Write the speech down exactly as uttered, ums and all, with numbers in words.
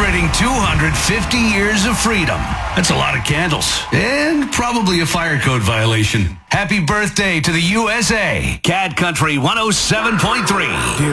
celebrating two hundred fifty years of freedom. That's a lot of candles. And probably a fire code violation. Happy birthday to the U S A. Cat Country one oh seven point three.